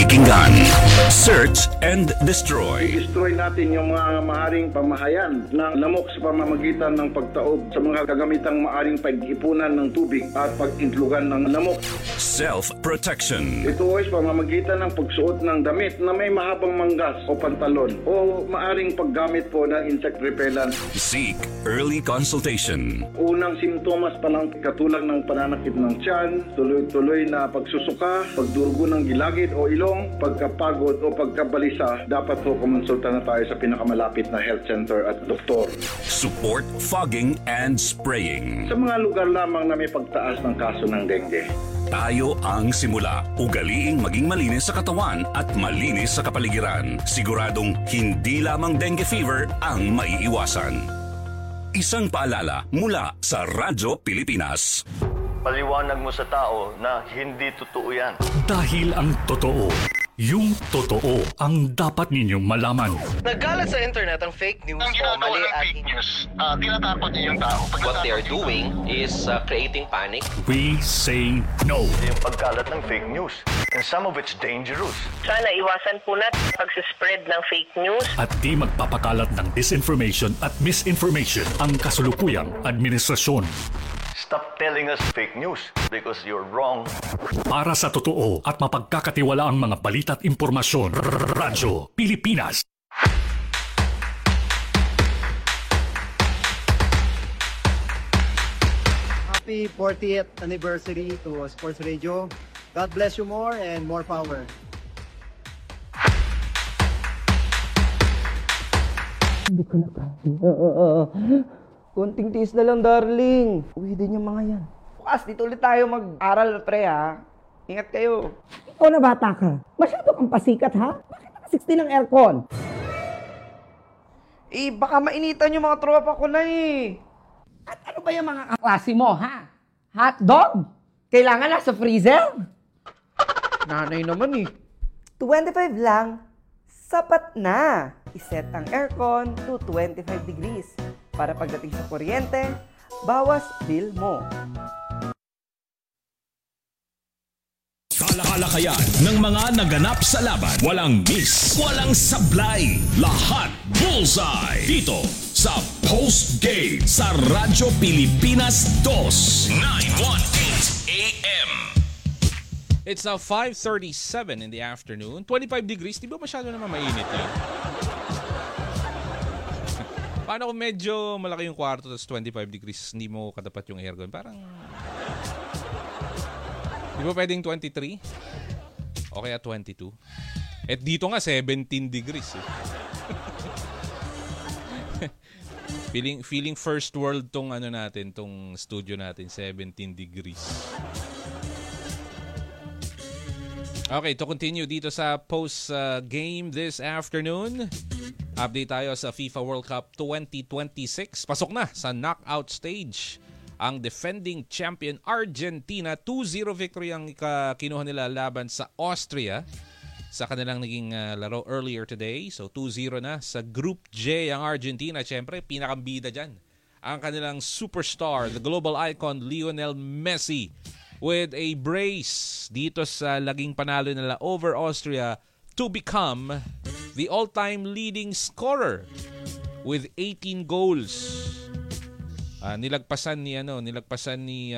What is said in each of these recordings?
Pakinggan, search and destroy. I-destroy natin yung mga maaring pamahayan ng lamok sa pamamagitan ng pagtaob sa mga kagamitang maaring pag-ipunan ng tubig at pag-intlugan ng lamok. Self-protection. Ito ay sa pamamagitan ng pagsuot ng damit na may mahabang manggas o pantalon o maaring paggamit po ng insect repellent. Seek early consultation. Unang simptomas pa lang katulad ng pananakit ng tiyan, tuloy-tuloy na pagsusuka, pagdurugo ng gilagid o ilong, pagkapagod o pagkabalisa, dapat po kumonsulta na tayo sa pinakamalapit na health center at doktor. Support fogging and spraying. Sa mga lugar lamang na may pagtaas ng kaso ng dengue. Tayo ang simula. Ugaliing maging malinis sa katawan at malinis sa kapaligiran. Siguradong hindi lamang dengue fever ang maiiwasan. Isang paalala mula sa Radyo Pilipinas. Paliwanag mo sa tao na hindi totoo yan. Dahil ang totoo, yung totoo ang dapat ninyong malaman. Nagkalat sa internet ang fake news Ang o ginagawa mali ng at fake news, tinatakot niyo yung tao. What they are doing is creating panic. We say no. Yung pagkalat ng fake news. And some of it's dangerous. Sana iwasan po natin pag-spread ng fake news. At di magpapakalat ng disinformation at misinformation ang kasulukuyang administrasyon. Stop telling us fake news because you're wrong. Para sa totoo at mapagkakatiwalaang mga balita at impormasyon, Radyo Pilipinas. Happy 40th anniversary to Sports Radio. God bless you more and more power. Hindi ko na kaya. Konting tiis na lang, darling. Uwi din yung mga yan. Bukas, dito ulit tayo mag-aral, pre, ha? Ingat kayo. Ikaw na bata ka. Masyado kang pasikat, ha? Bakit naka-60 ng aircon? Eh, baka mainitan yung mga tropa ko na, eh. At ano ba yung mga kaklase mo, ha? Hotdog? Kailangan nasa freezer? Nanay naman, eh. 25 lang, sapat na. Iset ang aircon to 25 degrees. Para pagdating sa kuryente, bawas bill mo. Talakayan ng mga naganap sa laban. Walang miss, walang sablay. Lahat bullseye. Dito sa Post Game sa Radyo Pilipinas 2, 918 AM. It's now 5:37 in the afternoon. 25 degrees. Di ba masyado naman mainit yun? Paano kung medyo malaki yung kwarto tapos 25 degrees, hindi mo katapat yung aircon? Parang... Di ba pwedeng 23? O kaya 22? At dito nga 17 degrees. Eh. feeling first world tong ano natin, tong studio natin, 17 degrees. Okay, to continue dito sa post game this afternoon. Update tayo sa FIFA World Cup 2026. Pasok na sa knockout stage ang defending champion Argentina. 2-0 victory ang kinuha nila laban sa Austria sa kanilang naging laro earlier today. So 2-0 na sa Group J ang Argentina. Siyempre, pinakambida dyan ang kanilang superstar, the global icon Lionel Messi, with a brace dito sa laging panalo nila over Austria to become the all-time leading scorer with 18 goals. Nilagpasan ni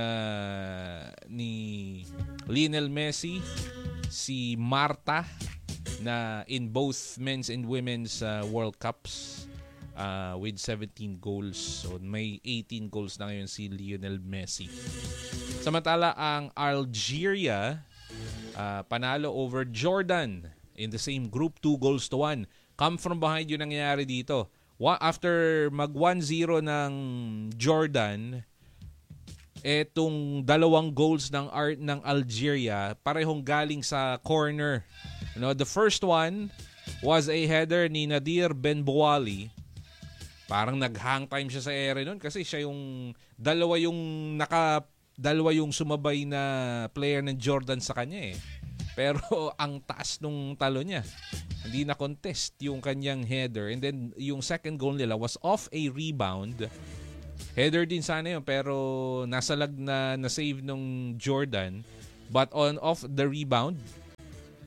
Lionel Messi si Marta na in both men's and women's World Cups with 17 goals. So may 18 goals na ngayon si Lionel Messi. Samantala ang Algeria panalo over Jordan in the same group, 2-1. Come from behind yung nangyayari dito. After mag 1-0 ng Jordan, etong dalawang goals ng Algeria parehong galing sa corner. The first one was a header ni Nadir Benbouali. Parang nag-hang time siya sa ere nun kasi siya yung dalawa yung sumabay na player ng Jordan sa kanya eh. Pero ang taas nung talo niya. Hindi na contest yung kanyang header. And then yung second goal nila was off a rebound. Header din sana yun pero nasalag na save nung Jordan. But off the rebound,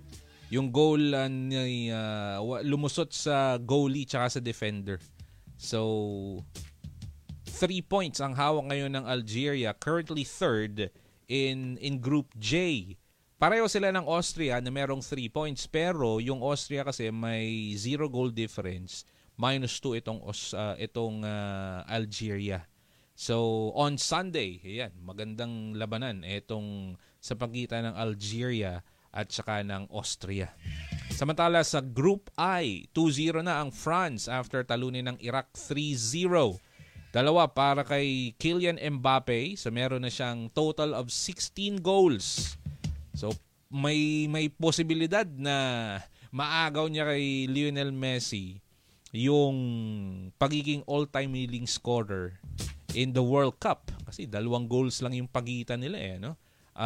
Yung goal lumusot sa goalie tsaka sa defender. So, 3 points ang hawak ngayon ng Algeria, currently third in Group J. Pareho sila ng Austria na merong 3 points, pero yung Austria kasi may 0 goal difference, -2 itong Algeria. So, on Sunday, ayan, magandang labanan itong sa pagitan ng Algeria at saka ng Austria. Samantala sa Group I, 2-0 na ang France after talunin ng Iraq 3-0. 2 para kay Kylian Mbappe, so meron na siyang total of 16 goals. So may posibilidad na maagaw niya kay Lionel Messi yung pagiging all-time leading scorer in the World Cup. Kasi 2 goals lang yung pagitan nila no?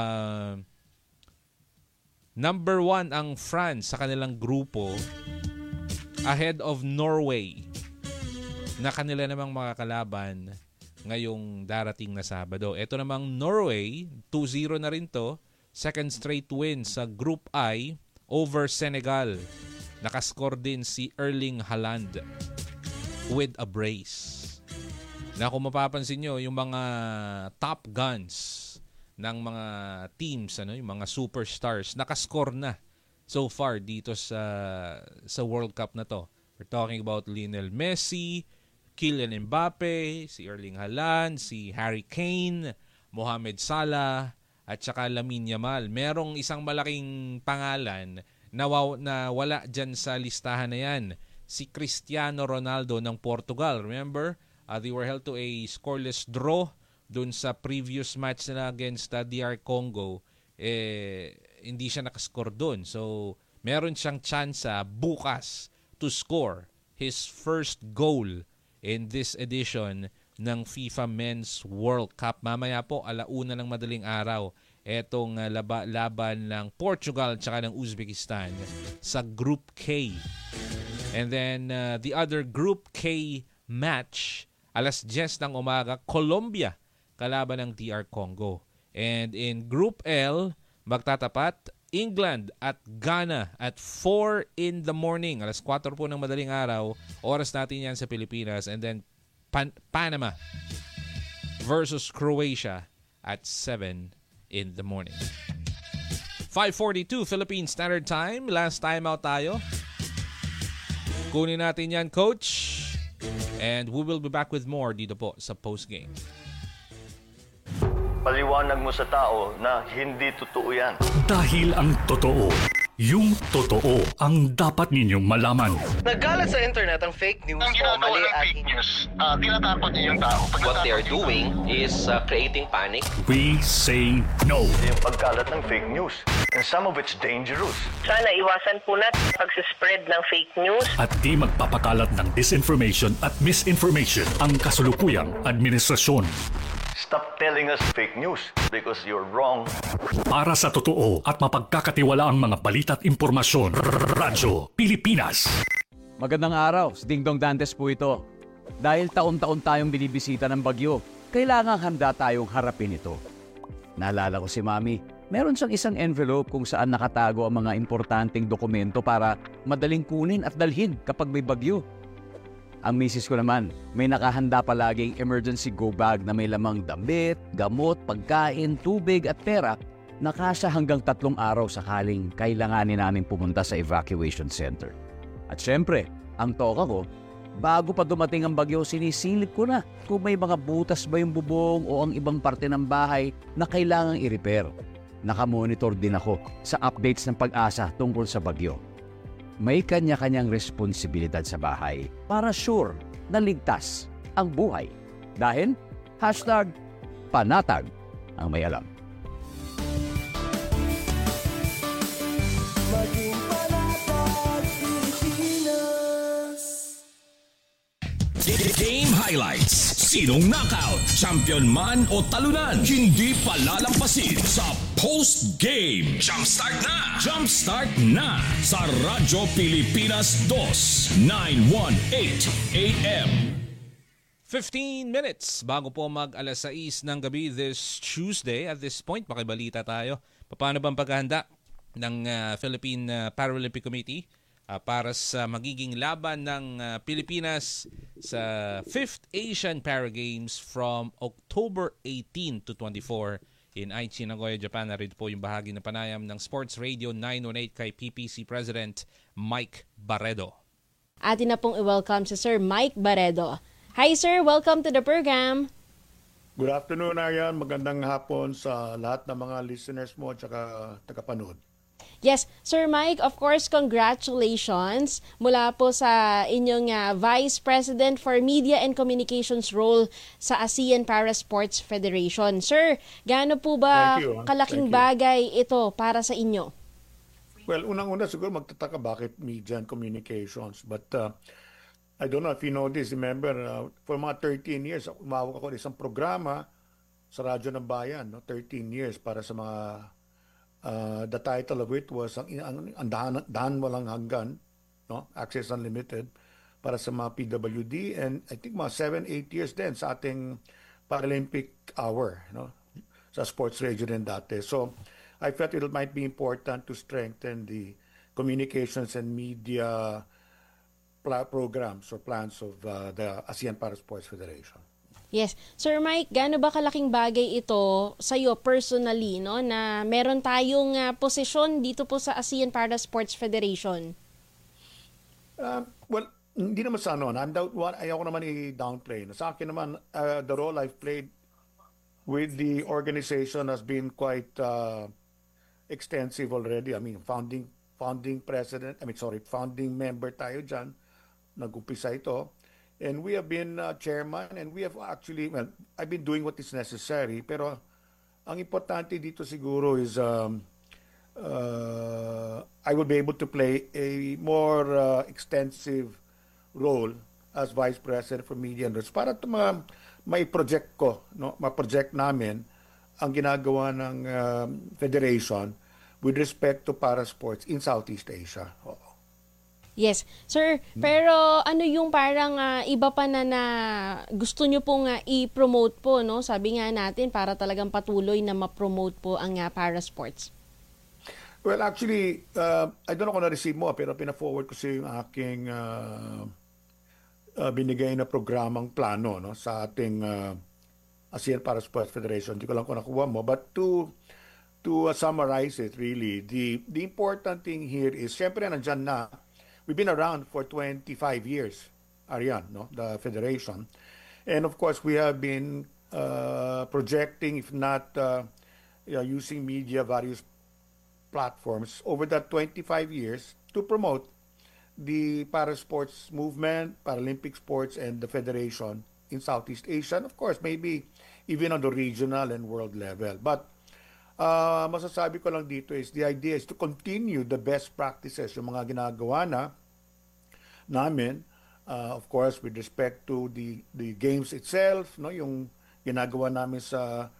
Number 1 ang France sa kanilang grupo ahead of Norway na kanila namang makakalaban ngayong darating na Sabado. Ito namang Norway, 2-0 na rin to. Second straight win sa Group I over Senegal. Nakascore din si Erling Haaland with a brace. Na kung mapapansin nyo, yung mga top guns ng mga teams, yung mga superstars, nakascore na so far dito sa World Cup na to. We're talking about Lionel Messi, Kylian Mbappe, si Erling Haaland, si Harry Kane, Mohamed Salah, at saka Lamine Yamal. Merong isang malaking pangalan na wala dyan sa listahan na yan. Si Cristiano Ronaldo ng Portugal. Remember, they were held to a scoreless draw dun sa previous match nila against DR Congo. Hindi siya nakascore dun. So, meron siyang tsansa bukas to score his first goal in this edition ng FIFA Men's World Cup. Mamaya po, 1:00 ng madaling araw, etong laban ng Portugal at saka ng Uzbekistan sa Group K. And then, the other Group K match, 10:00 ng umaga, Colombia kalaban ng DR Congo. And in Group L, magtatapat England at Ghana at 4 in the morning. 4:00 po ng madaling araw. Oras natin yan sa Pilipinas. And then Panama versus Croatia at 7 in the morning. 5:42 Philippine Standard Time. Last time out tayo. Kunin natin yan, Coach. And we will be back with more dito po sa postgame. Paliwanag mo sa tao na hindi totoo yan. Dahil ang totoo, yung totoo ang dapat ninyong malaman. Nagkalat sa internet ang fake news Ang o ginagawa mali ng at fake news, tinatapon niyo yung tao. What they are doing is creating panic. We say no. Yung pagkalat ng fake news. And some of it's dangerous. Sana iwasan po natin pag-spread ng fake news. At di magpapakalat ng disinformation at misinformation ang kasulukuyang administrasyon. Stop telling us fake news because you're wrong. Para sa totoo at mapagkakatiwalaang mga balita at impormasyon, Radyo Pilipinas. Magandang araw, si Dingdong Dantes po ito. Dahil taon-taon tayong binibisita ng bagyo, kailangang handa tayong harapin ito. Naalala ko si Mami, meron siyang isang envelope kung saan nakatago ang mga importanteng dokumento para madaling kunin at dalhin kapag may bagyo. Ang misis ko naman, may nakahanda palaging emergency go bag na may lamang damit, gamot, pagkain, tubig at pera na kasya hanggang 3 araw sakaling kailanganin namin pumunta sa evacuation center. At syempre, ang toka ko, bago pa dumating ang bagyo, sinisilip ko na kung may mga butas ba yung bubong o ang ibang parte ng bahay na kailangang i-repair. Nakamonitor din ako sa updates ng Pag-asa tungkol sa bagyo. May kanya-kanyang responsibilidad sa bahay para sure na ligtas ang buhay. Dahil #panatag ang may alam. Maging panatag Pilipinas. Game highlights. Sinong knockout, champion man o talunan, hindi palalampasin sa post-game. Jumpstart na! Jumpstart na sa Radyo Pilipinas 2, 918 AM. 15 minutes bago po mag 6:00 ng gabi this Tuesday. At this point, makibalita tayo. Paano bang paghahanda ng Philippine Paralympic Committee para sa magiging laban ng Pilipinas sa 5th Asian Para Games from October 18 to 24 in Aichi, Nagoya, Japan. Narito po yung bahagi ng panayam ng Sports Radio 918 kay PPC President Mike Barredo. Atin na pong i-welcome si Sir Mike Barredo. Hi sir, welcome to the program. Good afternoon, Arian. Magandang hapon sa lahat ng mga listeners mo at saka tagapanood. Yes, Sir Mike, of course, congratulations mula po sa inyong Vice President for Media and Communications role sa ASEAN Para Sports Federation. Sir, gaano po ba kalaking bagay ito para sa inyo? Well, unang-una siguro magtataka bakit Media and Communications. But I don't know if you know this. Remember, for mga 13 years, umawag ako ng isang programa sa Radyo ng Bayan. 13 years para sa mga... the title of it was ang dahan walang hanggan, no? Access Unlimited para sa mga PWD, and I think mga 7-8 years din sa ating Paralympic Hour, no? Sa sports radio din dati. So I felt it might be important to strengthen the communications and media programs or plans of the ASEAN Para Sports Federation. Yes. Sir Mike, gaano ba kalaking bagay ito sa iyo personally, no, na meron tayong posisyon dito po sa ASEAN Para Sports Federation? Well, hindi naman sa ano. Ayoko naman i-downplay. Sa akin naman, the role I've played with the organization has been quite extensive already. I mean, founding member tayo dyan. Nag-umpisa ito. And we have been chairman, and we have actually, well, I've been doing what is necessary, pero ang importante dito siguro is I will be able to play a more extensive role as Vice President for Media and Arts para may project ko, no, ma-project namin ang ginagawa ng Federation with respect to para sports in Southeast Asia. Yes. Sir, pero ano yung parang iba pa na gusto nyo pong i-promote po, no? Sabi nga natin para talagang patuloy na ma-promote po ang para sports. Well, actually, I don't know kung na-receive mo, pero pina-forward ko sa yung aking binigay na programang plano, no, sa ating ASEAN Para Sports Federation. Hindi ko lang kung nakuha mo. But to summarize it, really, the important thing here is, syempre nandyan na, we've been around for 25 years, Arian, no, the federation. And of course, we have been projecting, if not using media, various platforms over that 25 years to promote the para sports movement, Paralympic sports, and the federation in Southeast Asia. And of course, maybe even on the regional and world level. But masasabi ko lang dito is the idea is to continue the best practices, yung mga ginagawa namin, of course, with respect to the games itself, no, yung ginagawa namin sa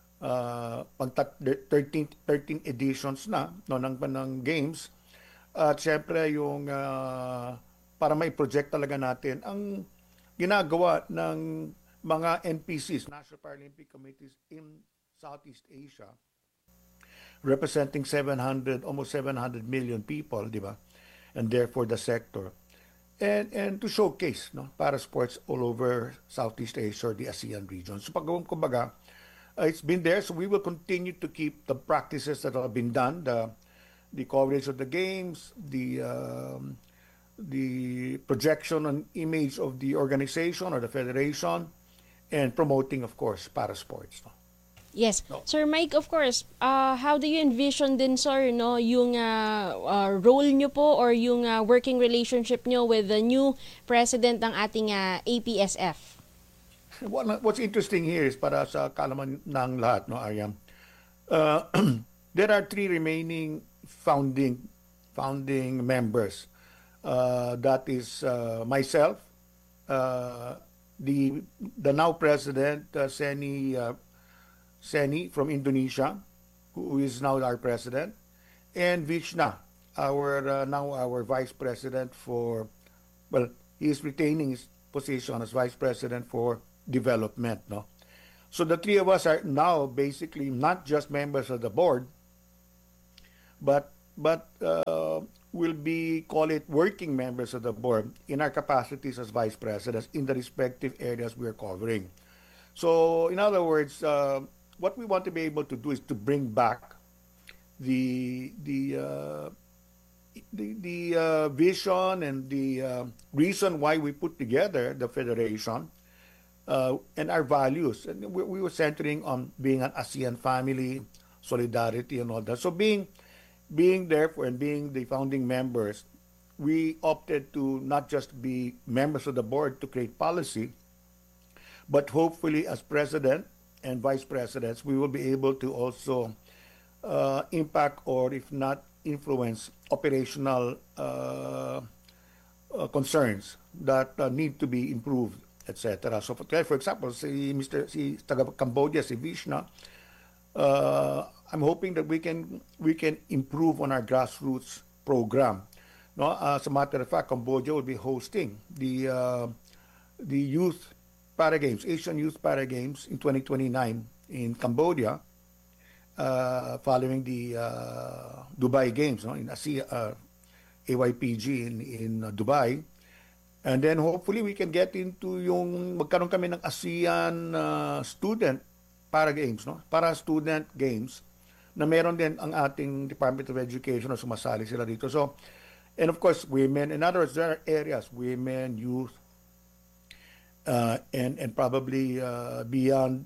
13 editions na, no, ng games, at syempre yung para mai-project talaga natin ang ginagawa ng mga NPCs, National Paralympic Committees in Southeast Asia, representing almost 700 million people, di ba? And therefore the sector. And to showcase, no, para sports all over Southeast Asia or the ASEAN region. So kumbaga, it's been there, so we will continue to keep the practices that have been done, the coverage of the games, the projection and image of the organization or the federation, and promoting, of course, para sports. No? Yes. No. Sir Mike, of course, how do you envision din, sir, no, yung role nyo po or yung working relationship nyo with the new president ng ating APSF? What's interesting here is para sa kaalaman ng lahat, no, Ariam, there are 3 remaining founding members. That is myself, the now president, Seni from Indonesia, who is now our president, and Vishna, now our vice president for, well, he is retaining his position as vice president for development, no. So the 3 of us are now basically not just members of the board, but will be, call it, working members of the board in our capacities as vice presidents in the respective areas we are covering. So, in other words, what we want to be able to do is to bring back the vision and the reason why we put together the federation, and our values. And we were centering on being an ASEAN family, solidarity, and all that. So being there for and being the founding members, we opted to not just be members of the board to create policy, but hopefully as president and vice presidents, we will be able to also impact, or if not influence, operational concerns that need to be improved, etc. So for example, si taga Cambodia, si Vishna, I'm hoping that we can improve on our grassroots program. No, as a matter of fact, Cambodia will be hosting the youth Para Games, Asian Youth Para Games in 2029 in Cambodia, following the Dubai Games, no, in Asia, AYPG in Dubai. And then hopefully we can get into yung magkaroon kami ng ASEAN student para games, no? Para student games na meron din ang ating Department of Education na sumasali sila dito. So, and of course, women. In other words, there are areas, women, youth, and probably beyond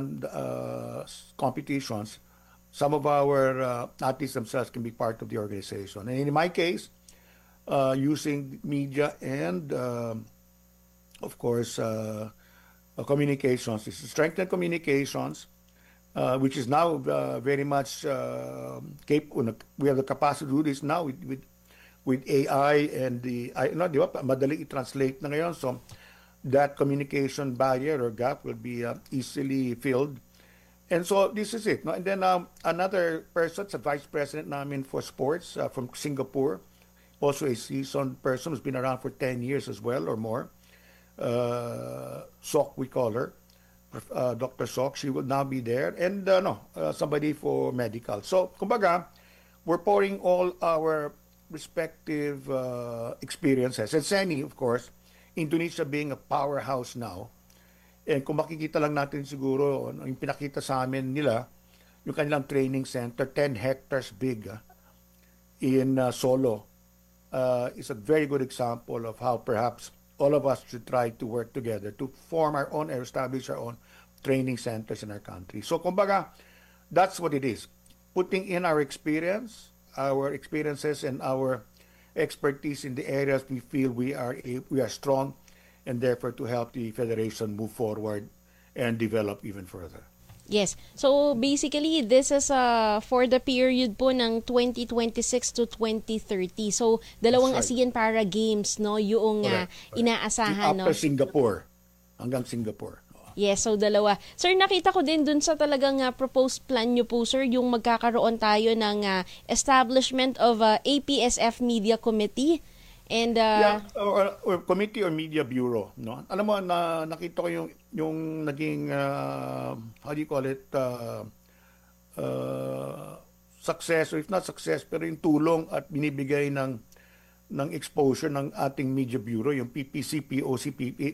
competitions, some of our athletes themselves can be part of the organization. And in my case, using media and, of course, communications. It's to strengthen communications, which is now very much capable. We have the capacity to do this now with AI and di ba, madali i-translate na ngayon. So that communication barrier or gap will be easily filled. And so this is it. No? And then another person, a vice president namin for sports from Singapore, also a seasoned person who's been around for 10 years as well or more. Sok, we call her, Dr. Sok. She will now be there. And somebody for medical. So, kumbaga, we're pouring all our respective experiences. And Seni, of course, Indonesia being a powerhouse now. And kung makikita lang natin siguro, yung pinakita sa amin nila, yung kanilang training center, 10 hectares big in Solo, is a very good example of how perhaps all of us should try to work together to form our own or establish our own training centers in our country. So, kumbaga, that's what it is. Putting in our experiences and our expertise in the areas we feel we are strong, and therefore to help the Federation move forward and develop even further. Yes. So basically, this is for the period po ng 2026 to 2030. So dalawang right. ASEAN Para Games, no, yung inaasahan, no. After Singapore, hanggang Singapore. Yes, so dalawa. Sir, nakita ko din dun sa talagang proposed plan nyo po, sir, yung magkakaroon tayo ng establishment of APSF Media Committee. And or committee or media bureau, no. Alam mo, nakita ko yung naging how do you call it, success, or if not success, pero yung tulong at binibigay ng exposure ng ating media bureau, yung PPC, POC,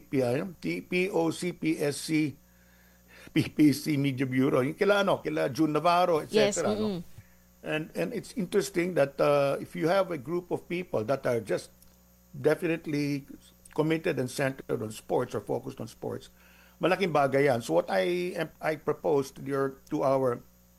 PPC Media Bureau, yung kila June Navarro, etc. Yes, no? And it's interesting that if you have a group of people that are just definitely committed and centered on sports or focused on sports, malaking bagay yan. So what I proposed to our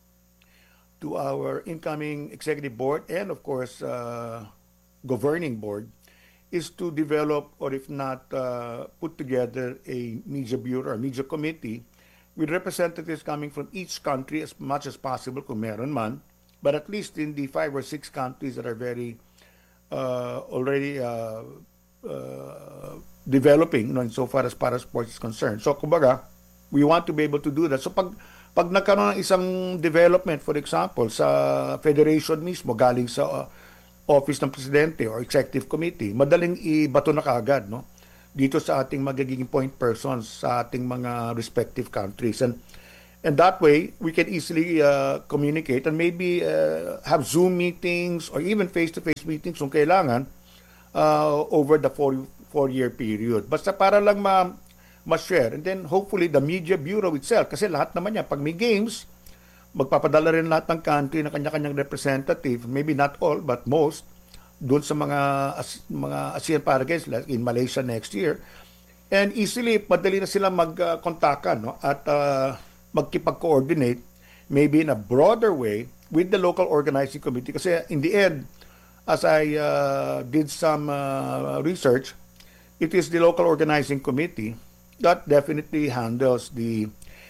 incoming executive board and of course governing board is to develop, or if not put together, a media bureau or media committee with representatives coming from each country as much as possible kung meron man, but at least in the 5 or 6 countries that are very already developing, insofar as para sports is concerned. So, kumbaga, we want to be able to do that. So, pag nagkaroon ng isang development, for example, sa federation mismo, galing sa office ng presidente or executive committee, madaling ibato na kaagad, no? Dito sa ating magiging point persons sa ating mga respective countries. And And that way, we can easily communicate and maybe have Zoom meetings or even face-to-face meetings kung kailangan over the four-year period. Basta para lang ma-share. And then hopefully the Media Bureau itself, kasi lahat naman yan, pag may games, magpapadala rin lahat ng country na kanya-kanyang representative, maybe not all, but most, doon sa mga ASEAN Para Games like in Malaysia next year. And easily, madali na sila mag-kontakan no? At magkipag-coordinate maybe in a broader way with the local organizing committee. Kasi in the end, as I did some research, it is the local organizing committee that definitely handles the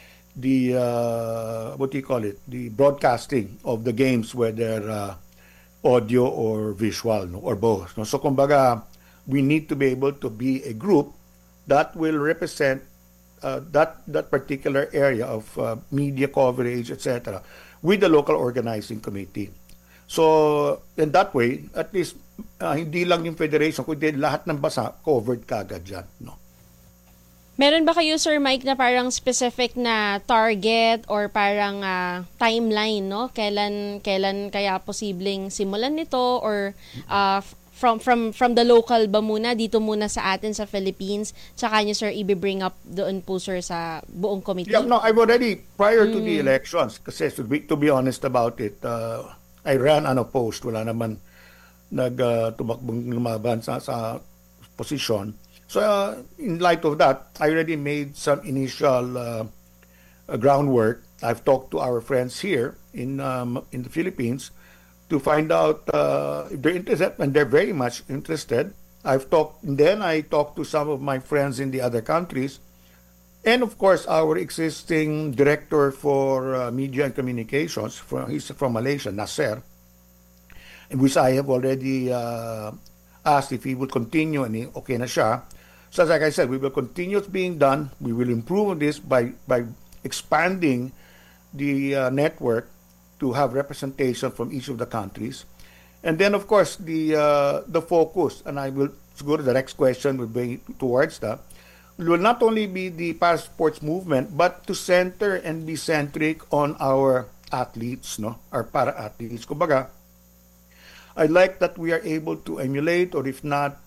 what do you call it? The broadcasting of the games, whether audio or visual, no? Or both. No? So kumbaga, we need to be able to be a group that will represent that particular area of media coverage, etc., with the local organizing committee. So, in that way, at least, hindi lang yung federation, kundi lahat ng basa covered kagad dyan. No? Meron ba kayo, Sir Mike, na parang specific na target or parang timeline, no? Kailan kaya posibleng simulan nito or from the local ba muna, dito muna sa atin sa Philippines, tsaka nyo, sir, i-bring up doon po, sir, sa buong committee? Yeah, no, I've already, prior to the elections, kasi to be honest about it, I ran unopposed. Wala naman tumakbong lumaban sa posisyon. So, in light of that, I already made some initial groundwork. I've talked to our friends here in the Philippines to find out if they're interested, and they're very much interested. I talked to some of my friends in the other countries, and of course, our existing director for media and communications, he's from Malaysia, Nasser, in which I have already asked if he would continue, and okay na siya. So like I said, we will continue it being done. We will improve on this by expanding the network to have representation from each of the countries. And then, of course, the focus, and I will go to the next question, will be towards that, will not only be the para-sports movement, but to center and be centric on our athletes, no? Our para-athletes. Kumbaga, I like that we are able to emulate, or if not,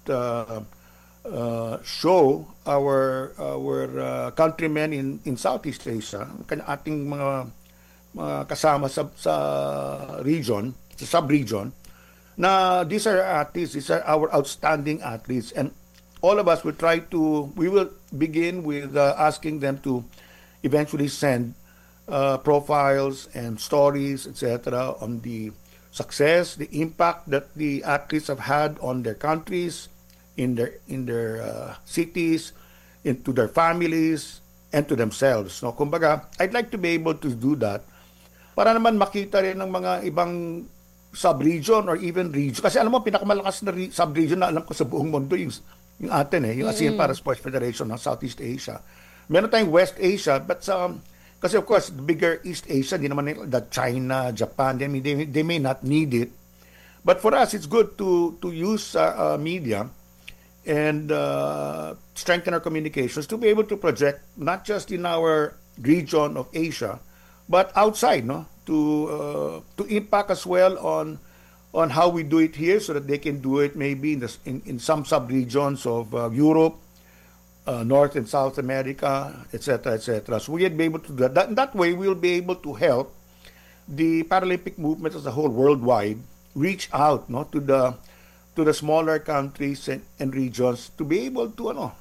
show our countrymen in Southeast Asia, ating mga kasama sa region, sa sub-region, na these are athletes, these are our outstanding athletes, and all of us we will begin with asking them to eventually send profiles and stories, etc., on the success, the impact that the athletes have had on their countries, in their cities, into their families, and to themselves. No? Kumbaga, I'd like to be able to do that para naman makita rin ng mga ibang sub-region or even region. Kasi alam mo, pinakamalakas na sub-region na alam ko sa buong mundo yung atin yung ASEAN Para Sports Federation ng Southeast Asia. Meron tayong West Asia, but kasi of course, the bigger East Asia, di naman that China, Japan, they may not need it. But for us, it's good to use media and strengthen our communications to be able to project not just in our region of Asia, but outside, no, to impact as well on how we do it here, so that they can do it maybe in some sub-regions of Europe, North and South America, etc., etc. So we'll be able to do that. That way, we'll be able to help the Paralympic movement as a whole worldwide reach out, no, to the smaller countries and regions to be able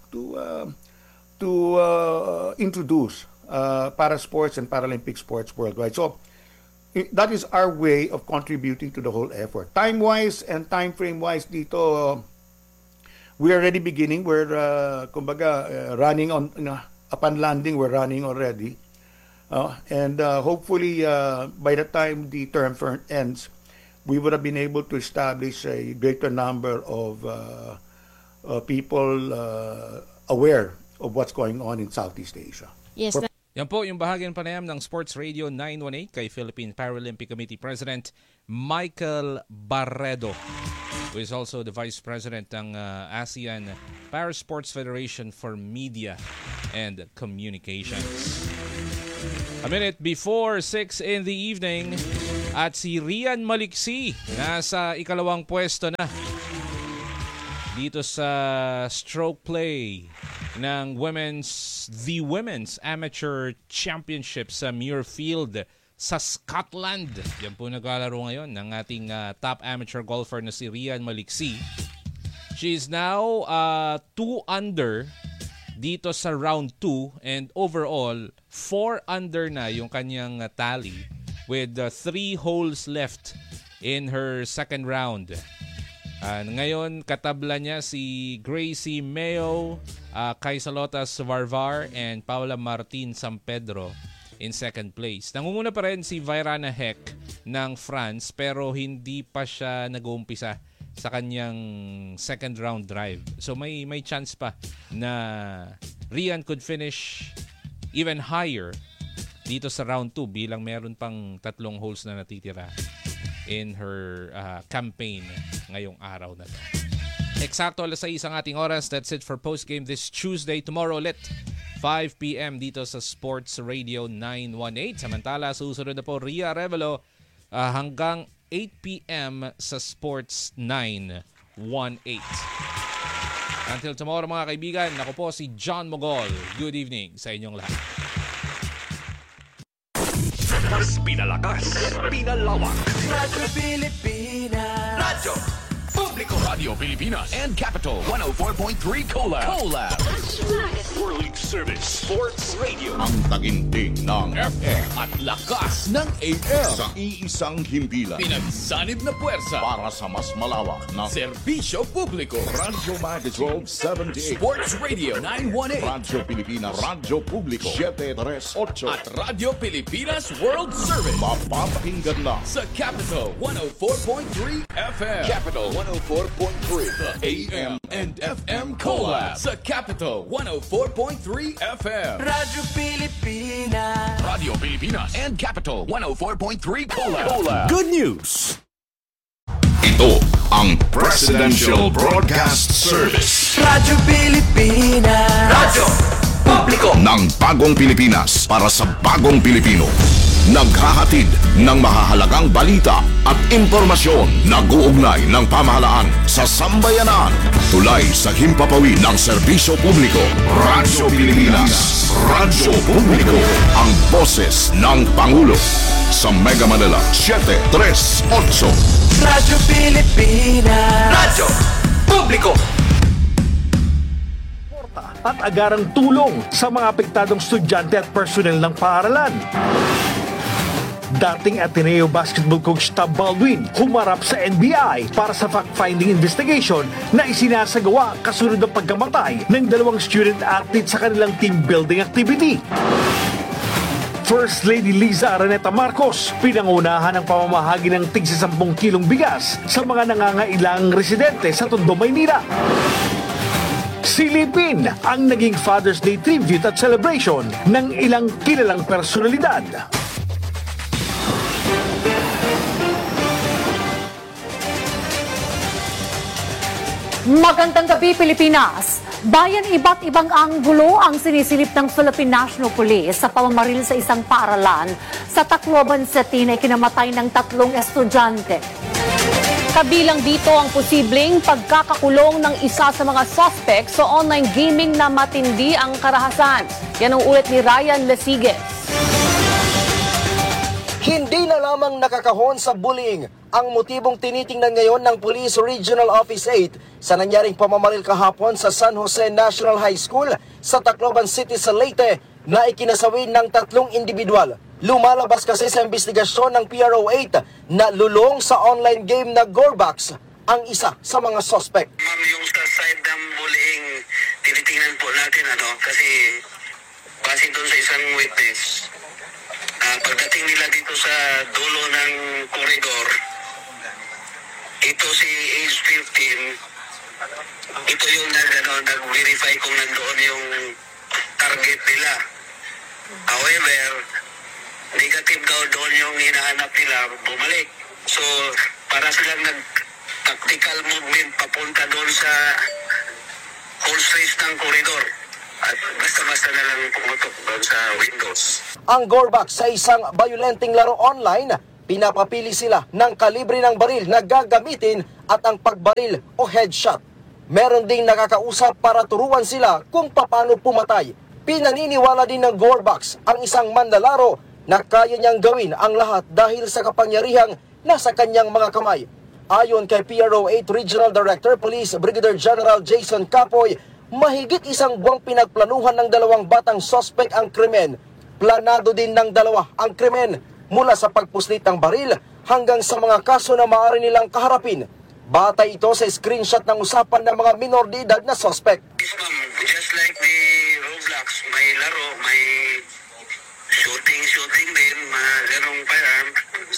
to introduce para sports and Paralympic sports worldwide. So that is our way of contributing to the whole effort. Time-wise and time frame-wise dito, we are already beginning. We're running on upon landing. We're running already, and hopefully by the time the term ends, we would have been able to establish a greater number of people aware of what's going on in Southeast Asia. Yes. Yan po yung bahagyan panayam ng Sports Radio 918 kay Philippine Paralympic Committee President Michael Barredo, who is also the Vice President ng ASEAN Parasports Federation for Media and Communications. A minute before 6 in the evening. At si Rian Maliksi nasa ikalawang pwesto na dito sa stroke play ng The Women's Amateur Championship sa Muirfield sa Scotland. Yan po naglalaro ngayon ng ating top amateur golfer na si Rian Maliksi. She is now 2 under dito sa round 2 and overall 4 under na yung kanyang tally with 3 holes left in her second round. Ngayon katabla niya si Gracie Mayo, Kaisalotas Varvar and Paula Martin San Pedro in second place. Nangunguna pa rin si Vairana Heck ng France pero hindi pa siya nag-uumpisa sa kanyang second round drive. So may chance pa na Rian could finish even higher dito sa round 2 bilang meron pang 3 holes na natitira in her campaign ngayong araw na to. Eksakto alas 6 ang ating oras. That's it for postgame this Tuesday. Tomorrow ulit 5 p.m. dito sa Sports Radio 918. Samantala, susunod na po Ria Revelo hanggang 8 p.m. sa Sports 918. Until tomorrow mga kaibigan, ako po si John Mogol. Good evening sa inyong lahat. Mas pinalakas, pinalawak. Radyo Pilipinas. Radyo Publiko. Radio Pilipinas and Capital 104.3 Collab. World Service Sports Radio. Ang taginting ng FM at lakas ng AM. Sa iisang himpilan. Pinagsanib na puwersa Para sa mas malawak na serbisyo publiko. Radyo Magazine 1278. Sports Radio 918. Radyo Pilipinas. Radyo Publiko 738. At Radio Pilipinas World Service. Mapapakinggan na sa Capital 104.3 FM. Capital 104.3. The AM and FM Collab. Sa Capital 104.3 FM. Radyo Pilipinas. Radio Pilipinas and Capital 104.3 Collab. Good news! Ito ang Presidential Broadcast Service. Radyo Pilipinas. Radyo Publiko ng bagong Pilipinas para sa bagong Pilipino. Naghahatid ng mahahalagang balita at impormasyon na guugnay ng pamahalaan sa sambayanan. Tulay sa himpapawid ng serbisyo publiko. Radyo Pilipinas. Radyo Publiko. Ang boses ng Pangulo. Sa Mega Manila 738. Radyo Pilipinas. Radyo Publiko. At agarang tulong sa mga apektadong estudyante at personel ng paaralan. Dating Ateneo basketball coach Tab Baldwin humarap sa NBI para sa fact-finding investigation na isinasagawa kasunod ng pagkamatay ng 2 student athletes sa kanilang team building activity. First Lady Liza Araneta Marcos pinangunahan ang pamamahagi ng tig 10 kilong bigas sa mga nangangailangang residente sa Tondo, Maynila. Silipin ang naging Father's Day tribute at celebration ng ilang kilalang personalidad. Magandang gabi, Pilipinas! Bayan iba't ibang anggulo ang sinisilip ng Philippine National Police sa pamamaril sa isang paaralan sa Tacloban City na ikinamatay ng 3 estudyante. Kabilang dito ang posibleng pagkakakulong ng isa sa mga suspect sa online gaming na matindi ang karahasan. Yan ang ulit ni Ryan Lesiges. Hindi na lamang nakakahon sa bullying ang motibong tinitingnan ngayon ng Police Regional Office 8 sa nangyaring pamamaril kahapon sa San Jose National High School sa Tacloban City sa Leyte na ikinasawi ng 3 individual. Lumalabas kasi sa investigasyon ng PRO8 na lulong sa online game na Gorbox ang isa sa mga suspect. Ma'am, yung sa side ng bullying, tinitingnan po natin kasi base doon sa isang witness, pagdating nila dito sa dulo ng corridor, ito si age 15, ito yung nag-verify kung nandoon yung target nila. However, negative daw doon yung hinahanap nila, bumalik. So, para silang nag-tactical movement papunta doon sa whole streets ng corridor. At basta-basta na lang pumutok doon sa windows. Ang Gorbax sa isang violenting laro online, pinapapili sila ng kalibre ng baril na gagamitin at ang pagbaril o headshot. Meron ding nakakausap para turuan sila kung paano pumatay. Pinaniniwala din ng Gorbax ang isang manlalaro na kaya niyang gawin ang lahat dahil sa kapangyarihang nasa kanyang mga kamay. Ayon kay PRO8 Regional Director Police Brigadier General Jason Capoy, mahigit isang buwang pinagplanuhan ng dalawang batang sospek ang krimen. Planado din ng dalawa ang krimen mula sa pagpuslit ng baril hanggang sa mga kaso na maaari nilang kaharapin. Batay ito sa screenshot ng usapan ng mga minor de edad na sospek. Just like the Roblox, may laro, may shooting din, mga larong firearm.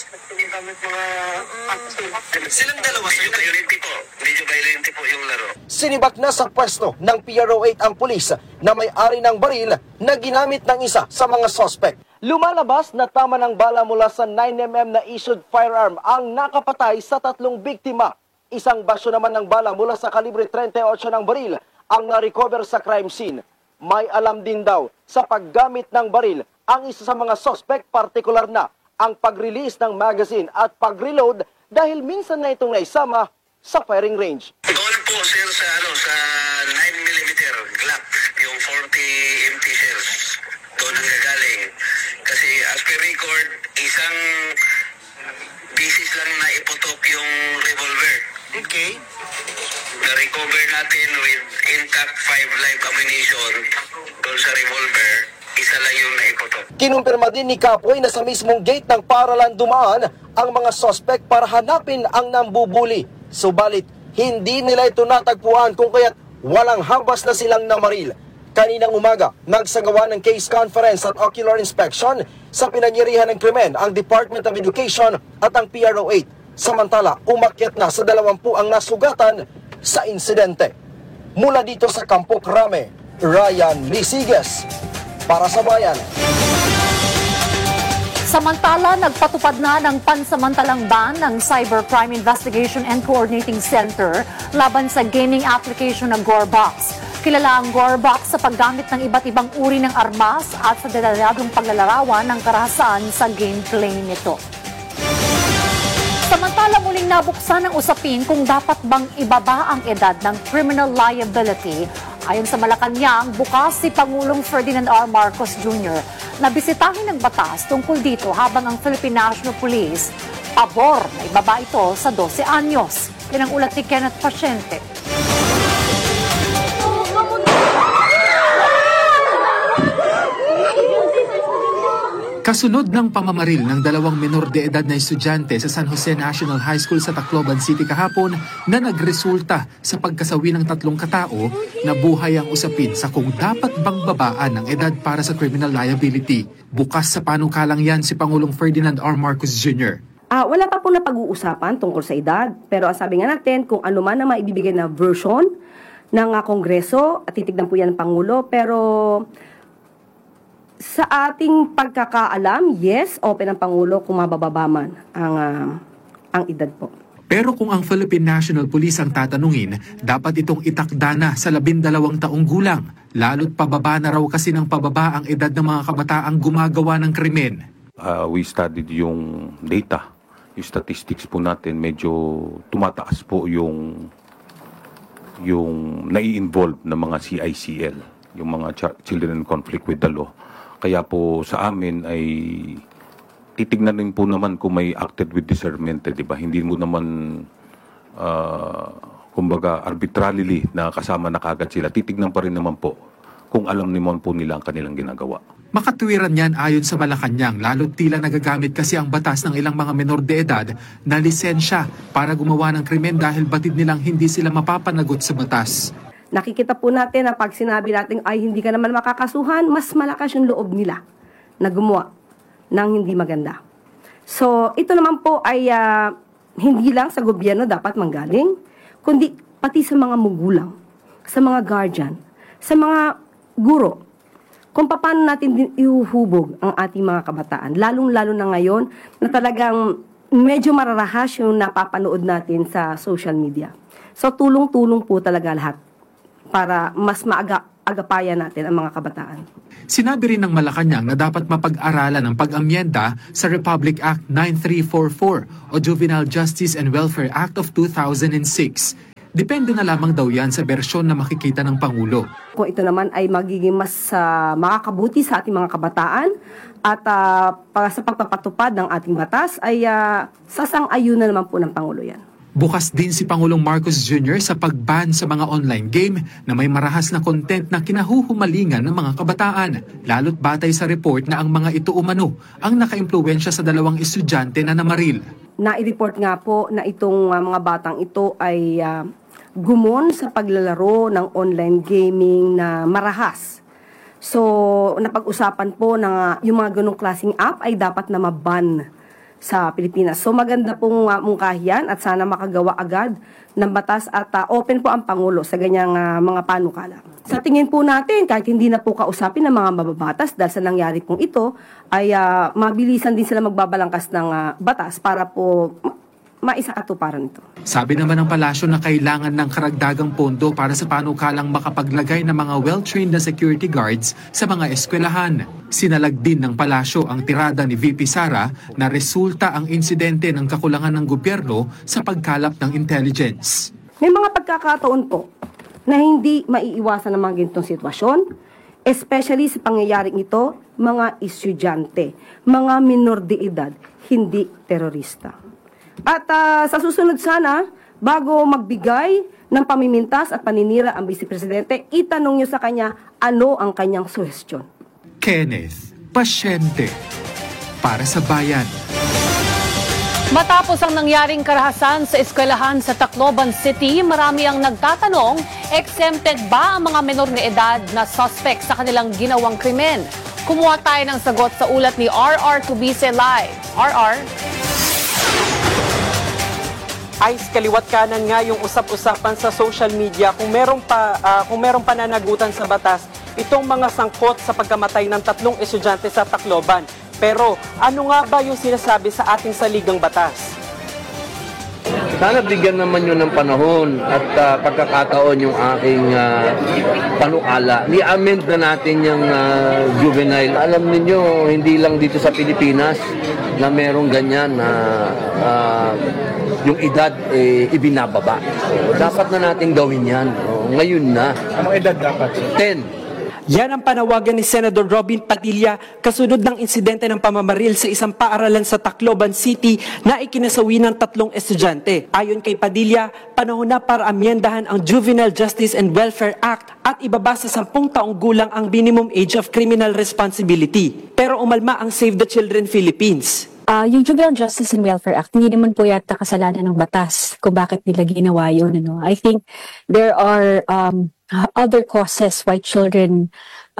Silang dalawa, sir? Medyo violente po yung laro. Sinibak na sa pwesto ng PRO8 ang pulis na may-ari ng baril na ginamit ng isa sa mga sospek. Lumalabas na tama ng bala mula sa 9mm na issued firearm ang nakapatay sa 3 biktima. Isang basyo naman ng bala mula sa kalibre 38 ng baril ang na-recover sa crime scene. May alam din daw sa paggamit ng baril ang isa sa mga suspect, partikular na ang pag-release ng magazine at pag-reload dahil minsan na itong naisama sa firing range. Doon po sir sa 9mm Glock, yung 40 empty shells. Doon ang gagaling. Kasi as per record, isang bisis lang na iputok yung revolver. Okay. Na-recover natin with intact 5 live ammunition doon sa revolver. Isa lang yung naiputok. Kinumpirma din ni Capoy na sa mismong gate ng paaralan dumaan ang mga suspect para hanapin ang nambubuli. Subalit, hindi nila ito natagpuan kung kaya't walang habas na silang namaril. Kaninang umaga, nagsagawa ng case conference at ocular inspection sa pinangyarihan ng krimen ang Department of Education at ang PRO8. Samantala, umakyat na sa 20 ang nasugatan sa insidente. Mula dito sa Campo Crame, Ryan Lisiges, para sa Bayan. Samantala, nagpatupad na ng pansamantalang ban ng Cybercrime Investigation and Coordinating Center laban sa gaming application ng Gorbax. Kilala ang Gorbax sa paggamit ng iba't ibang uri ng armas at sa detalyadong paglalarawan ng karahasan sa gameplay nito. Samantala, muling nabuksan ang usapin kung dapat bang ibaba ang edad ng criminal liability. Ayon sa Malacanang, bukas si Pangulong Ferdinand R. Marcos Jr. na bisitahin ng batas tungkol dito habang ang Philippine National Police pabor na ibaba ito sa 12 anyos. Yan ang ulat ni Kenneth Pasyente. Kasunod ng pamamaril ng 2 menor de edad na estudyante sa San Jose National High School sa Tacloban City kahapon na nagresulta sa pagkasawi ng 3 katao, nabuhay ang usapin sa kung dapat bang babaan ang edad para sa criminal liability. Bukas sa panukalang yan si Pangulong Ferdinand R. Marcos Jr. Wala pa po na pag-uusapan tungkol sa edad, pero ang sabi nga natin kung ano man ang maibibigay na version ng Kongreso, at titignan po yan ng Pangulo, pero sa ating pagkakaalam, yes, open ang Pangulo kung mabababa man ang edad po. Pero kung ang Philippine National Police ang tatanungin, dapat itong itakda na sa 12 taong gulang. Lalo't pababa na raw kasi ng pababa ang edad ng mga kabataang gumagawa ng krimen. We studied yung data, yung statistics po natin, medyo tumataas po yung nai-involve na mga CICL, yung mga children in conflict with the law. Kaya po sa amin ay titignan rin po naman kung may acted with discernment, di ba? Hindi mo naman, kumbaga, arbitrarily na kasama na kagad sila. Titignan pa rin naman po kung alam naman po nila ang kanilang ginagawa. Makatuwiran yan ayon sa Malacanang, lalo't tila nagagamit kasi ang batas ng ilang mga menor de edad na lisensya para gumawa ng krimen dahil batid nilang hindi sila mapapanagot sa batas. Nakikita po natin na pag sinabi natin ay hindi ka naman makakasuhan, mas malakas yung loob nila na gumawa ng hindi maganda. So, ito naman po ay hindi lang sa gobyerno dapat manggaling, kundi pati sa mga magulang, sa mga guardian, sa mga guro, kung paano natin din ihuhubog ang ating mga kabataan. Lalong-lalo na ngayon na talagang medyo mararahas yung napapanood natin sa social media. So, tulong-tulong po talaga lahat para mas maaga agapayan natin ang mga kabataan. Sinabi rin ng Malacanang na dapat mapag-aralan ang pag-amyenda sa Republic Act 9344 o Juvenile Justice and Welfare Act of 2006. Depende na lamang daw yan sa bersyon na makikita ng Pangulo. Kung ito naman ay magiging mas makakabuti sa ating mga kabataan at sa pagpapatupad ng ating batas ay sasang-ayunan naman po ng Pangulo yan. Bukas din si Pangulong Marcos Jr. sa pag-ban sa mga online game na may marahas na content na kinahuhumalingan ng mga kabataan, lalo't batay sa report na ang mga ito umano ang nakaimpluwensya sa 2 estudyante na namaril. Na-report nga po na itong mga batang ito ay gumon sa paglalaro ng online gaming na marahas. So, napag-usapan po na yung mga ganong klaseng app ay dapat na maban sa Pilipinas. So maganda pong mungkahiyan at sana makagawa agad ng batas at open po ang Pangulo sa ganyang mga panukala. Sa tingin po natin, kahit hindi na po kausapin ng mga mababatas dahil sa nangyari pong ito, ay mabilisan din sila magbabalangkas ng batas para po maisakatuparan ito. Sabi naman ng palasyo na kailangan ng karagdagang pondo para sa panukalang makapaglagay ng mga well-trained na security guards sa mga eskwelahan. Sinalag din ng palasyo ang tirada ni VP Sara na resulta ang insidente ng kakulangan ng gobyerno sa pagkalap ng intelligence. May mga pagkakataon po na hindi maiiwasan ng mga ganitong sitwasyon, especially sa pangyayaring ito, mga estudyante, mga minor de edad, hindi terorista. At sa susunod sana, bago magbigay ng pamimintas at paninira ang Vice Presidente, itanong niyo sa kanya ano ang kanyang suhestyon. Kenneth Pasyente, para sa Bayan. Matapos ang nangyaring karahasan sa eskwelahan sa Tacloban City, marami ang nagtatanong, exempted ba ang mga menor na edad na suspect sa kanilang ginawang krimen? Kumuha tayo ng sagot sa ulat ni RR Tubise Live. RR? Ice, kaliwat kanan nga yung usap-usapan sa social media kung merong pananagutan sa batas itong mga sangkot sa pagkamatay ng 3 estudyante sa Tacloban. Pero ano nga ba yung sinasabi sa ating saligang batas? Sana bigyan naman yun ng panahon at pagkakataon yung aking panukala. Ni-amend na natin yung juvenile. Alam niyo hindi lang dito sa Pilipinas na merong ganyan na yung edad ibinababa. So, dapat na natin gawin yan. Ngayon na. Anong edad dapat? 10. Yan ang panawagan ni Senador Robin Padilla kasunod ng insidente ng pamamaril sa isang paaralan sa Tacloban City na ikinasawi ng 3 estudyante. Ayon kay Padilla, panahon na para amyendahan ang Juvenile Justice and Welfare Act at ibaba sa 10 taong gulang ang minimum age of criminal responsibility. Pero umalma ang Save the Children Philippines. Yung Juvenile Justice and Welfare Act, hindi naman po yata kasalanan ng batas kung bakit nila ginawa yun. I think there are other causes why children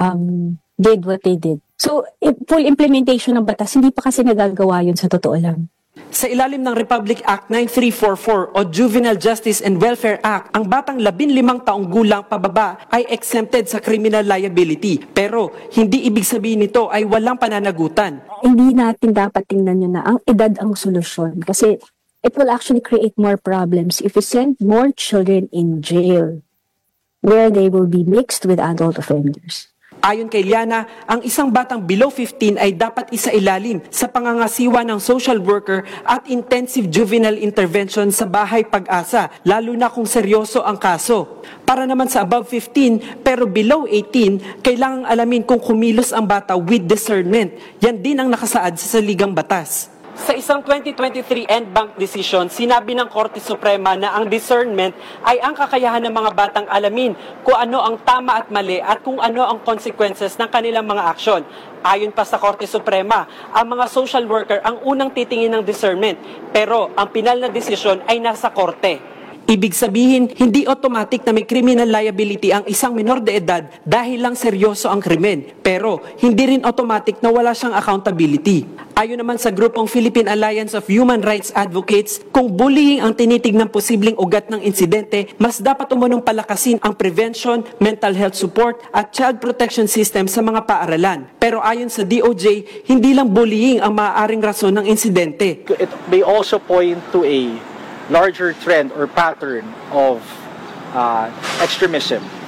did what they did. So, full implementation ng batas, hindi pa kasi nagagawa yun sa totoo lang. Sa ilalim ng Republic Act 9344 o Juvenile Justice and Welfare Act, ang batang 15 taong gulang pababa ay exempted sa criminal liability. Pero hindi ibig sabihin nito ay walang pananagutan. Hindi natin dapat tingnan yun na ang edad ang solusyon kasi it will actually create more problems if we send more children in jail where they will be mixed with adult offenders. Ayon kay Liana, ang isang batang below 15 ay dapat isailalim sa pangangasiwa ng social worker at intensive juvenile intervention sa Bahay Pag-asa, lalo na kung seryoso ang kaso. Para naman sa above 15 pero below 18, kailangang alamin kung kumilos ang bata with discernment. Yan din ang nakasaad sa saligang batas. Sa isang 2023 en banc decision, sinabi ng Korte Suprema na ang discernment ay ang kakayahan ng mga batang alamin kung ano ang tama at mali at kung ano ang consequences ng kanilang mga aksyon. Ayon pa sa Korte Suprema, ang mga social worker ang unang titingin ng discernment, pero ang pinal na desisyon ay nasa Korte. Ibig sabihin, hindi automatic na may criminal liability ang isang minor de edad dahil lang seryoso ang krimen. Pero hindi rin automatic na wala siyang accountability. Ayon naman sa grupong Philippine Alliance of Human Rights Advocates, kung bullying ang tinitingnang posibleng ugat ng insidente, mas dapat umunong palakasin ang prevention, mental health support at child protection system sa mga paaralan. Pero ayon sa DOJ, hindi lang bullying ang maaaring rason ng insidente. It may also point to a larger trend or pattern of extremism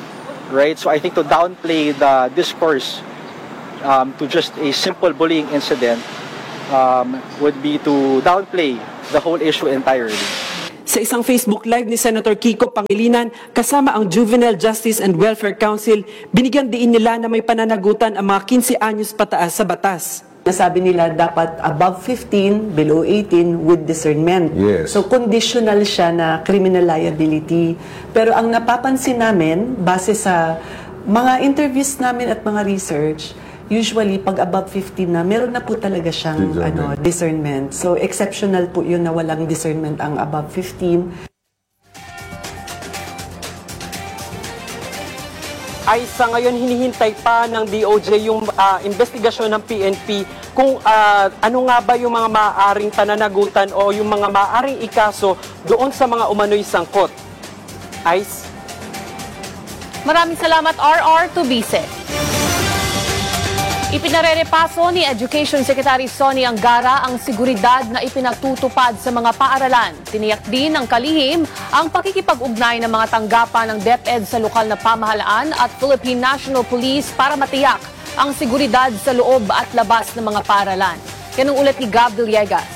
right? So I think to downplay the discourse to just a simple bullying incident would be to downplay the whole issue entirely. Sa isang Facebook Live ni Senator Kiko Pangilinan, kasama ang Juvenile Justice and Welfare Council, binigyan diin nila na may pananagutan ang mga 15 anyos pataas sa batas. Nasabi nila dapat above 15, below 18 with discernment. Yes. So conditional siya na criminal liability. Pero ang napapansin namin, base sa mga interviews namin at mga research, usually pag above 15 na, meron na po talaga siyang discernment. So exceptional po yun na walang discernment ang above 15. Ay sa ngayon hinihintay pa ng DOJ yung investigasyon ng PNP kung ano nga ba yung mga maaaring pananagutan o yung mga maaaring ikaso doon sa mga umano'y sangkot. Ice? Maraming salamat, RR Tubise. Ipinarerepaso ni Education Secretary Sonny Angara ang seguridad na ipinatutupad sa mga paaralan. Tiniyak din ng kalihim ang pakikipag-ugnay ng mga tanggapan ng DepEd sa lokal na pamahalaan at Philippine National Police para matiyak ang seguridad sa loob at labas ng mga paaralan. Yan ang ulat ni Gab Villegas.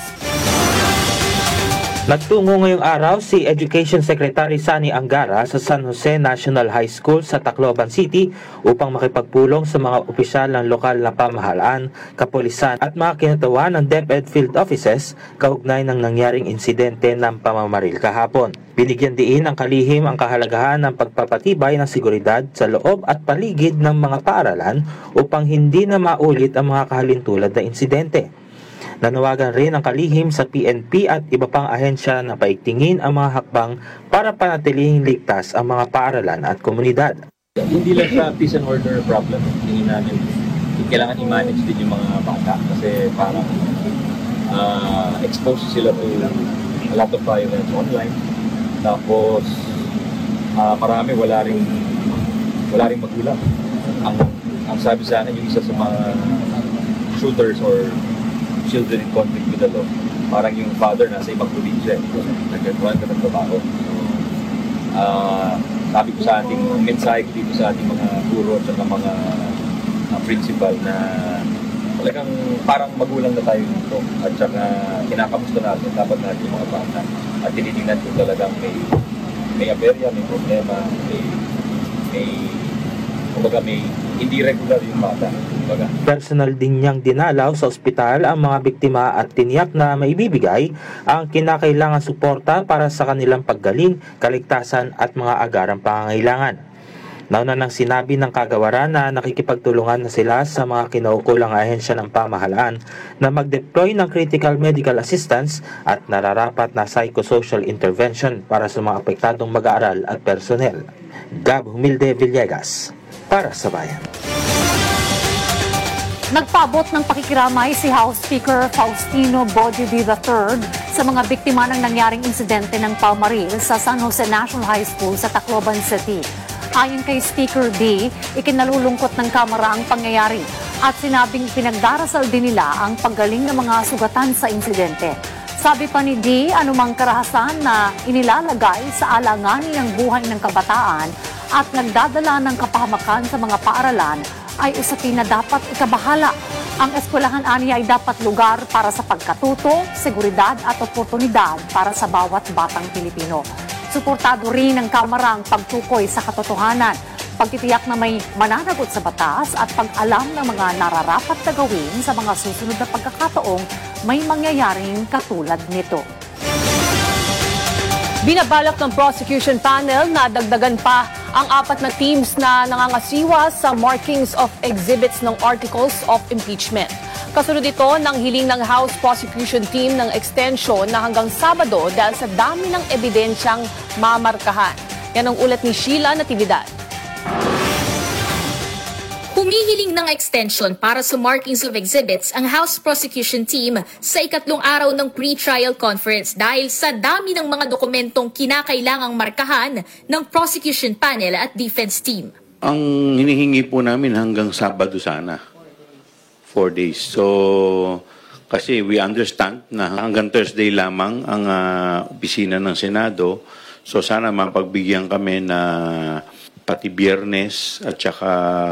Nagtungo ngayong araw si Education Secretary Sonny Angara sa San Jose National High School sa Tacloban City upang makipagpulong sa mga opisyal ng lokal na pamahalaan, kapulisan at mga kinatawan ng DepEd Field Offices kaugnay ng nangyaring insidente ng pamamaril kahapon. Binigyan diin ang kalihim ang kahalagahan ng pagpapatibay ng seguridad sa loob at paligid ng mga paaralan upang hindi na maulit ang mga kahalintulad na insidente. Nanawagan rin ang kalihim sa PNP at iba pang ahensya na paigtingin ang mga hakbang para panatilihing ligtas ang mga paaralan at komunidad. Hindi lang sa peace and order problem, tingin namin kailangan i-manage din yung mga bata kasi parang exposed sila to a lot of violence online. Tapos marami wala ring magulang. Ang sabi sa akin yung isa sa mga shooters or children in conflict with the law, parang yung father nasa ibang probinsya, nagkakaroon ka ng trabaho. Sabi ko sa ating mensahe ko dito sa ating mga guro at mga principal na talagang parang magulang na tayo dito at saka kinakamusta natin dapat natin yung mga bata at tinitingnan ko talagang may aberya, may problema, may hindi regular yung bata. Personal din niyang dinalaw sa ospital ang mga biktima at tiniyak na maibibigay ang kinakailangan suporta para sa kanilang paggaling, kaligtasan at mga agarang pangangailangan. Nauna nang sinabi ng kagawaran na nakikipagtulungan na sila sa mga kinaukulang ahensya ng pamahalaan na mag-deploy ng critical medical assistance at nararapat na psychosocial intervention para sa mga apektadong mag-aaral at personnel. Gab Humilde Villegas, para sa Bayan. Nagpaabot ng pakikiramay si House Speaker Faustino Bojovi III sa mga biktima ng nangyaring insidente ng pamaril sa San Jose National High School sa Tacloban City. Ayon kay Speaker D, ikinalulungkot ng Kamara ang pangyayari at sinabing pinagdarasal din nila ang paggaling ng mga sugatan sa insidente. Sabi pa ni D, anumang karahasan na inilalagay sa alanganin ng buhay ng kabataan at nagdadala ng kapahamakan sa mga paaralan ay usapin na dapat ikabahala. Ang eskwelahan ani ay dapat lugar para sa pagkatuto, seguridad at oportunidad para sa bawat batang Pilipino. Suportado rin ng Kamara ang pagtukoy sa katotohanan, pagtitiyak na may mananagot sa batas at pag-alam ng mga nararapat na gawin sa mga susunod na pagkakataong may mangyayaring katulad nito. Binabalak ng prosecution panel na dagdagan pa ang 4 na teams na nangangasiwa sa markings of exhibits ng articles of impeachment. Kasunod ito ng hiling ng House Prosecution Team ng extension na hanggang Sabado dahil sa dami ng ebidensyang mamarkahan. Yan ang ulat ni Sheila Natividad. Humihiling ng extension para sa markings of exhibits ang House Prosecution Team sa ikatlong araw ng pre-trial conference dahil sa dami ng mga dokumentong kinakailangang markahan ng prosecution panel at defense team. Ang hinihingi po namin hanggang Sabado sana, 4 days. So, kasi we understand na hanggang Thursday lamang ang opisina ng Senado. So, sana mapagbigyan kami na pati Biyernes at saka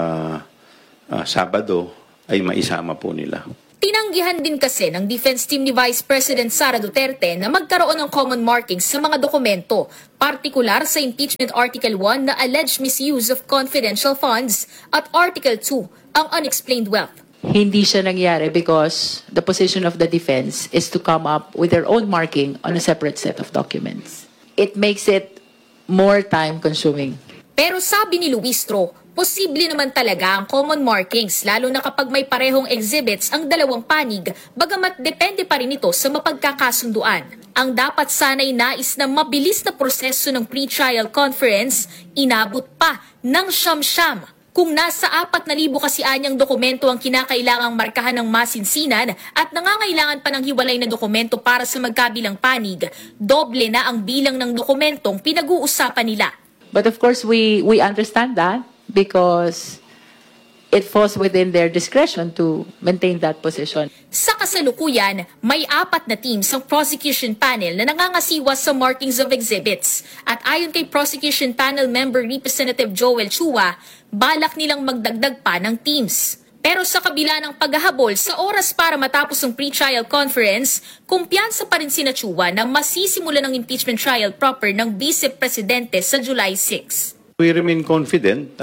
Sabado ay maisama po nila. Tinanggihan din kasi ng defense team ni Vice President Sara Duterte na magkaroon ng common markings sa mga dokumento, partikular sa Impeachment Article 1 na alleged misuse of confidential funds at Article 2, ang unexplained wealth. Hindi siya nangyari because the position of the defense is to come up with their own marking on a separate set of documents. It makes it more time-consuming. Pero sabi ni Luistro, posible naman talaga ang common markings lalo na kapag may parehong exhibits ang dalawang panig, bagamat depende pa rin ito sa mapagkakasunduan. Ang dapat sana'y nais na mabilis na proseso ng pre-trial conference, inabot pa ng siyam-siyam. Kung nasa 4,000 kasi anyang dokumento ang kinakailangang markahan ng masinsinan at nangangailangan pa ng hiwalay na dokumento para sa magkabilang panig, doble na ang bilang ng dokumentong pinag-uusapan nila. But of course, we understand that because it falls within their discretion to maintain that position. Sa kasalukuyan, may 4 na teams ang prosecution panel na nangangasiwa sa markings of exhibits. At ayon kay prosecution panel member Representative Joel Chua, balak nilang magdagdag pa ng teams. Pero sa kabila ng paghahabol sa oras para matapos ang pre-trial conference, kumpiyansa pa rin sina Chua na masisimula ng impeachment trial proper ng Vice Presidente sa July 6. We remain confident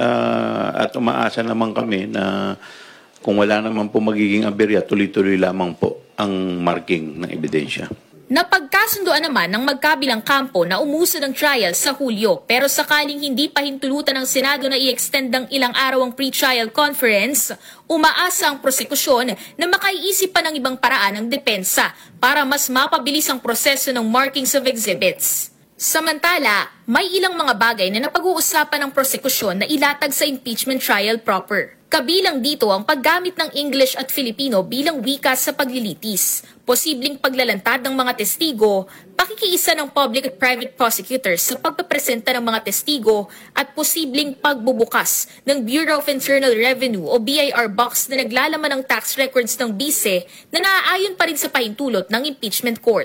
at umaasa naman kami na kung wala naman po magiging aberya, tuloy-tuloy lamang po ang marking ng ebidensya. Napagkasunduan naman ng magkabilang kampo na umusad ang trial sa Hulyo, pero sakaling hindi pa hintulutan ng Senado na i-extend ng ilang araw ang pre-trial conference, umaasa ang prosekusyon na makaiisip pa ng ibang paraan ng depensa para mas mapabilis ang proseso ng markings of exhibits. Samantala, may ilang mga bagay na napag-uusapan ng prosekusyon na ilatag sa impeachment trial proper. Kabilang dito ang paggamit ng English at Filipino bilang wika sa paglilitis, posibleng paglalantad ng mga testigo, pakikiisa ng public at private prosecutors sa pagpapresenta ng mga testigo, at posibleng pagbubukas ng Bureau of Internal Revenue o BIR box na naglalaman ng tax records ng bise na naaayon pa rin sa pahintulot ng impeachment court.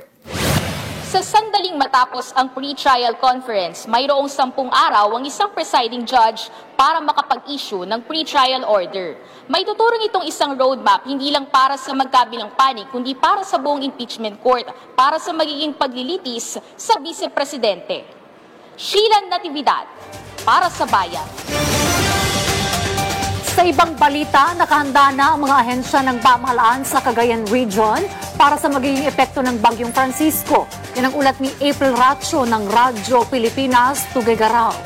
Sa sandaling matapos ang pre-trial conference, mayroong 10 araw ang isang presiding judge para makapag-issue ng pre-trial order. May tuturing itong isang roadmap hindi lang para sa magkabilang panig, kundi para sa buong impeachment court, para sa magiging paglilitis sa Vice Presidente. Sheila Natividad, para sa Bayan. Sa ibang balita, nakahanda na ang mga ahensya ng pamahalaan sa Cagayan Region para sa magiging epekto ng Bagyong Francisco. Yan ang ulat ni April Racho ng Radyo Pilipinas, Tuguegarao.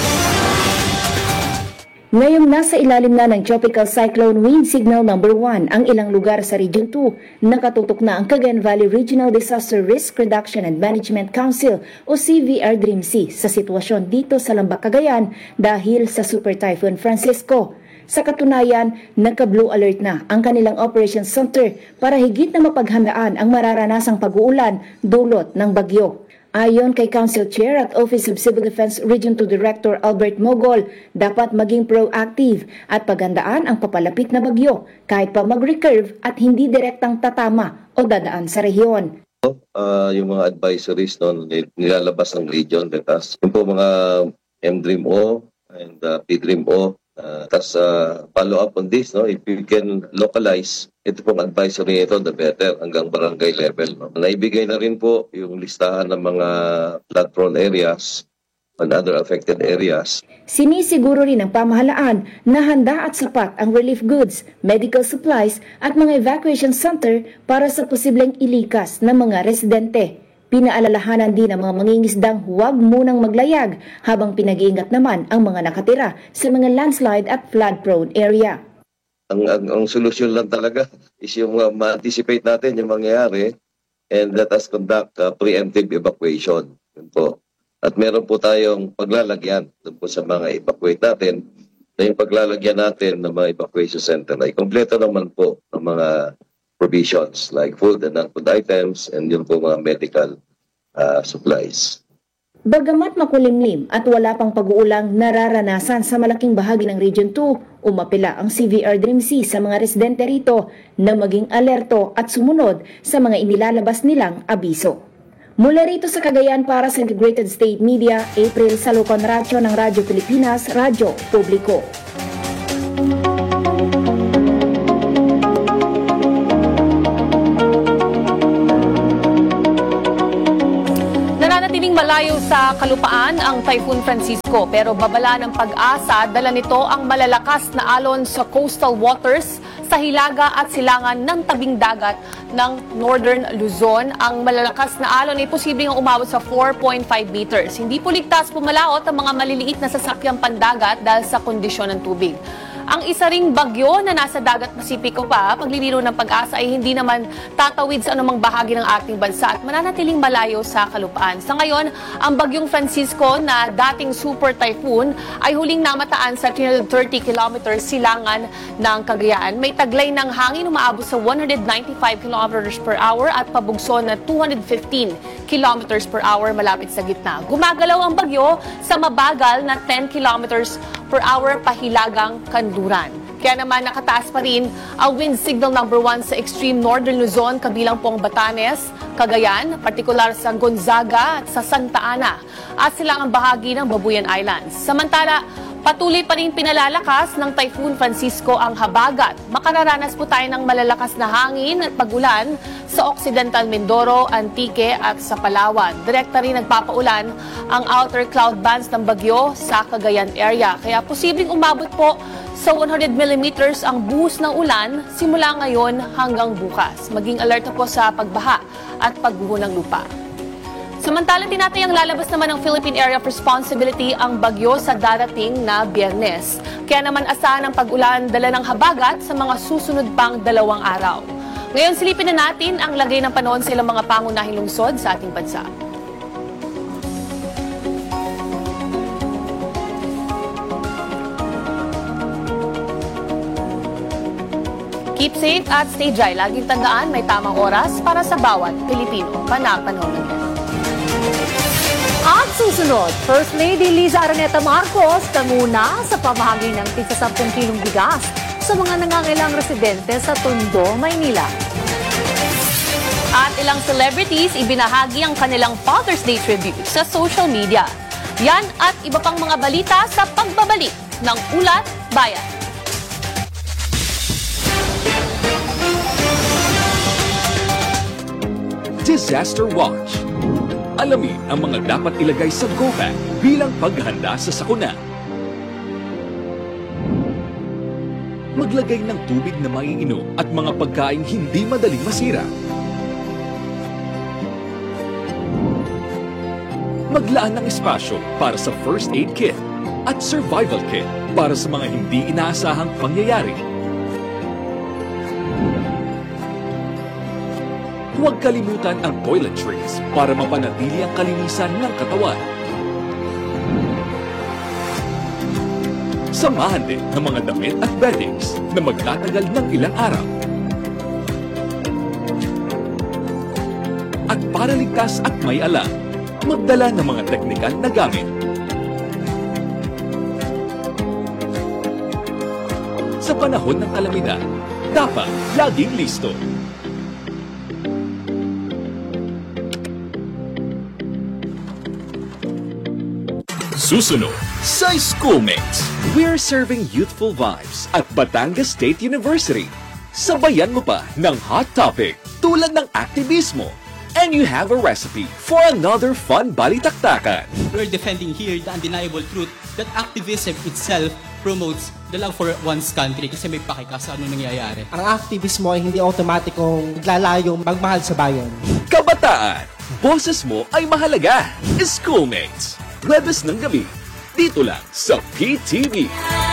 Ngayong nasa ilalim na ng Tropical Cyclone Wind Signal No. 1 ang ilang lugar sa Region 2, nakatutok na ang Cagayan Valley Regional Disaster Risk Reduction and Management Council o CVR-DRIMC sa sitwasyon dito sa Lambak, Cagayan dahil sa Super Typhoon Francisco. Sa katunayan, nagka-blue alert na ang kanilang Operations Center para higit na mapaghandaan ang mararanasang pag-uulan dulot ng bagyo. Ayon kay Council Chair at Office of Civil Defense Region 2 Director Albert Mogol, dapat maging proactive at paghandaan ang papalapit na bagyo kahit pa mag-recurve at hindi direktang tatama o dadaan sa rehiyon. Yung mga advisories nilalabas ng region, yung po mga MDRIM-O and PDRIM-O. Tapos follow up on this, if you can localize, ito pong advisory ito, the better, hanggang barangay level. Naibigay na rin po yung listahan ng mga flood-prone areas and other affected areas. Sinisiguro rin ng pamahalaan na handa at sapat ang relief goods, medical supplies at mga evacuation center para sa posibleng ilikas ng mga residente. Pinaalalahanan din ng mga mangingisdang huwag munang maglayag habang pinag-iingat naman ang mga nakatira sa mga landslide at flood-prone area. Ang solusyon lang talaga is yung ma-anticipate natin yung mangyayari and let us conduct preemptive evacuation. Yun po. At meron po tayong paglalagyan po sa mga evacuate natin na yung paglalagyan natin ng mga evacuation center ay kompleto naman po ng mga provisions like food and non-food items and yun po mga medical supplies. Bagamat makulimlim at wala pang pag-uulang nararanasan sa malaking bahagi ng Region 2, umapela ang CVR-DRIMC sa mga residente rito na maging alerto at sumunod sa mga inilalabas nilang abiso. Mula rito sa Cagayan para sa Integrated State Media, April Saluconracio ng Radyo Pilipinas, Radyo Publiko. Nananatiling malayo sa kalupaan ang Typhoon Francisco pero babala ng Pag-asa, dala nito ang malalakas na alon sa coastal waters sa hilaga at silangan ng tabing dagat ng Northern Luzon. Ang malalakas na alon ay posibleng umabot sa 4.5 meters. Hindi po ligtas pumalaot ang mga maliliit na sasakyang pandagat dahil sa kondisyon ng tubig. Ang isa ring bagyo na nasa dagat Pasipiko pa, paglilinaw ng Pag-asa ay hindi naman tatawid sa anumang bahagi ng ating bansa at mananatiling malayo sa kalupaan. Sa ngayon, ang bagyong Francisco na dating super typhoon ay huling namataan sa 330 kilometers silangan ng Cagayan. May taglay ng hangin umaabot sa 195 kilometers per hour at pabugso na 215 kilometers per hour malapit sa gitna. Gumagalaw ang bagyo sa mabagal na 10 kilometers per hour pahilagang kanluran. Kaya naman nakataas pa rin ang wind signal number 1 sa extreme northern Luzon, kabilang po ang Batanes, Cagayan, partikular sa Gonzaga at sa Santa Ana at silangang bahagi ng Babuyan Islands. Samantala, patuloy pa rin pinalalakas ng Typhoon Francisco ang habagat. Makararanas po tayo ng malalakas na hangin at pagulan sa Occidental Mindoro, Antique at sa Palawan. Direkta rin nagpapaulan ang outer cloud bands ng bagyo sa Cagayan area. Kaya posibleng umabot po sa 100 millimeters ang buhos ng ulan simula ngayon hanggang bukas. Maging alerto po sa pagbaha at pagguho ng lupa. Samantala, tinatayang lalabas naman ng Philippine Area of Responsibility ang bagyo sa darating na Biyernes. Kaya naman asahan ang pag-ulan dala ng habagat sa mga susunod pang 2 araw. Ngayon, silipin na natin ang lagay ng panahon sa ilang mga pangunahing lungsod sa ating bansa. Keep safe at stay dry. Laging tandaan, may tamang oras para sa bawat Pilipino. Panahon ng yan. At susunod, First Lady Liza Araneta Marcos kamuna sa pamahagi ng tig 10 kilong bigas sa mga nangangailangang residente sa Tondo, Maynila. At ilang celebrities ibinahagi ang kanilang Father's Day tribute sa social media. Yan at iba pang mga balita sa pagbabalik ng Ulat Bayan. Disaster Watch. Alamin ang mga dapat ilagay sa go bag bilang paghahanda sa sakuna. Maglagay ng tubig na maiinom at mga pagkain hindi madaling masira. Maglaan ng espasyo para sa first aid kit at survival kit para sa mga hindi inaasahang pangyayari. Huwag kalimutan ang toiletries para mapanatili ang kalinisan ng katawan. Samahan din ng mga damit at beddings na magtatagal ng ilang araw. At para ligtas at may alam, magdala ng mga teknikal na gamit. Sa panahon ng kalamidad, dapat laging listo. Susunod sa Schoolmates. We're serving youthful vibes at Batangas State University. Sabayan mo pa ng hot topic tulad ng aktivismo. And you have a recipe for another fun balitaktakan. We're defending here the undeniable truth that activism itself promotes the love for one's country kasi may pakika sa ano nangyayari. Ang aktivismo ay hindi automatikong naglalayong magmahal sa bayan. Kabataan, boses mo ay mahalaga. Schoolmates. Webes ng gabi, dito lang sa PTV.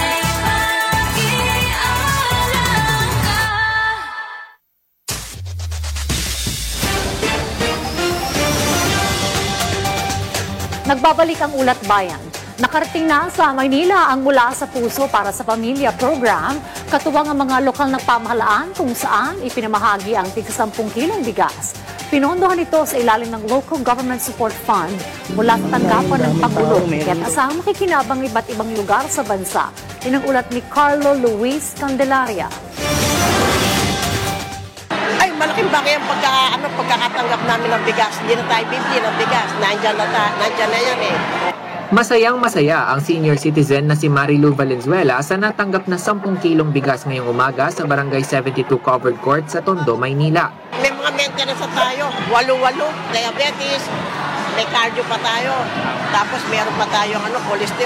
Nagbabalik ang Ulat Bayan. Nakarating na sa Maynila ang Mula sa Puso para sa Pamilya program, katuwang ang mga lokal na pamahalaan kung saan ipinamahagi ang tig 10 kilong bigas. Pinondohan ito sa ilalim ng Local Government Support Fund mula sa tanggapan ng Pangulo. Kaya't asang makikinabang iba't ibang lugar sa bansa. Yan ang ulat ni Carlo Luis Candelaria. Ay, malaking bagay ang pagkakatanggap namin ng bigas. Hindi na tayo bibili ng bigas. Nandiyan na yan eh. Masayang-masaya ang senior citizen na si Marilu Valenzuela sa natanggap na 10 kilong bigas ngayong umaga sa Barangay 72 Covered Court sa Tondo, Maynila. May mga maintenance tayo. 8-8, diabetes, may cardio pa tayo. Tapos meron pa tayong cholesterol.